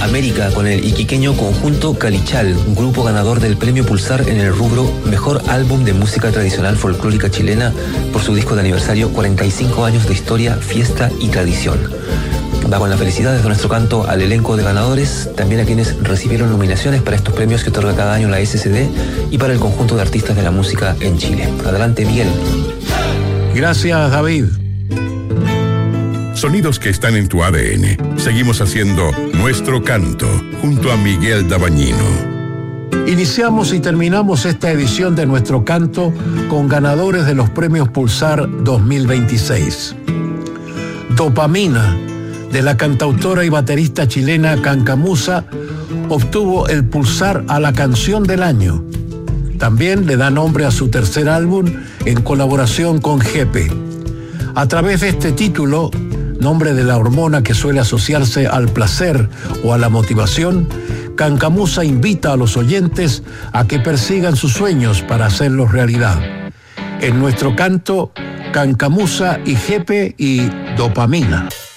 América con el iquiqueño conjunto Calichal, un grupo ganador del premio Pulsar en el rubro Mejor Álbum de Música Tradicional Folclórica Chilena por su disco de aniversario 45 años de historia, fiesta y tradición. Va con las felicidades de nuestro canto al elenco de ganadores, también a quienes recibieron nominaciones para estos premios que otorga cada año la SCD y para el conjunto de artistas de la música en Chile. Adelante, Miguel. Gracias, David. Sonidos que están en tu ADN. Seguimos haciendo Nuestro Canto junto a Miguel Dabañino. Iniciamos y terminamos esta edición de Nuestro Canto con ganadores de los premios Pulsar 2026. Dopamina, de la cantautora y baterista chilena Cancamusa, obtuvo el Pulsar a la canción del año. También le da nombre a su tercer álbum en colaboración con Jepe. A través de este título, nombre de la hormona que suele asociarse al placer o a la motivación, Cancamusa invita a los oyentes a que persigan sus sueños para hacerlos realidad. En Nuestro Canto, Cancamusa y Jepe y Dopamina.